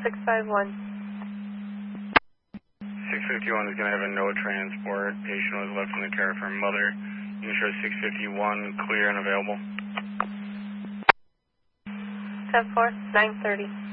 651. 651 is going to have a no transport. Patient was left in the care of her mother. You can show 651 clear and available. 10-4, 930.